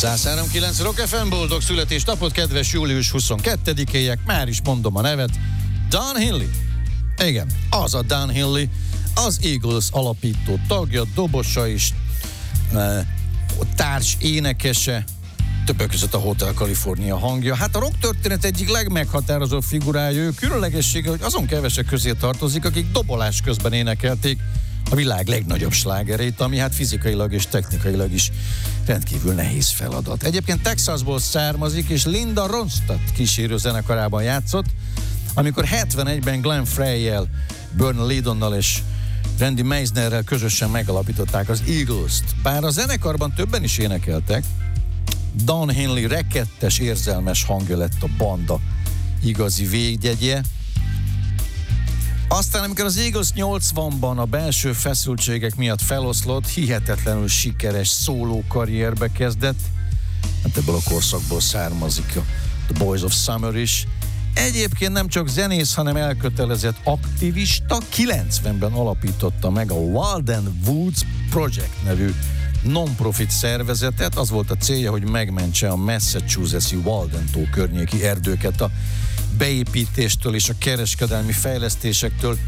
103.9 Rock FM, boldog születésnapot, kedves július 22-éjek, már is mondom a nevet, Don Henley. Igen, az a Don Henley, az Eagles alapító tagja, dobosa is, társ énekese, többek között a Hotel California hangja. Hát a rock történet egyik legmeghatározóbb figurája, ő különlegessége, hogy azon kevesek közé tartozik, akik dobolás közben énekelték a világ legnagyobb slágerét, ami hát fizikailag és technikailag is rendkívül nehéz feladat. Egyébként Texasból származik, és Linda Ronstadt kísérő zenekarában játszott, amikor 71-ben Glenn Frey-jel, Bernie Leadonnal és Randy Meisnerrel közösen megalapították az Eagles-t. Bár a zenekarban többen is énekeltek, Don Henley rekettes, érzelmes hangja lett a banda igazi végjegye. Aztán, amikor az Eagles 80-ban a belső feszültségek miatt feloszlott, hihetetlenül sikeres szólókarrierbe kezdett. Hát ebből a korszakból származik a The Boys of Summer is. Egyébként nem csak zenész, hanem elkötelezett aktivista. 90-ben alapította meg a Wild and Woods Project nevű non-profit szervezetet. Az volt a célja, hogy megmentse a Massachusetts-i Walden-tó környéki erdőket a beépítéstől és a kereskedelmi fejlesztésektől.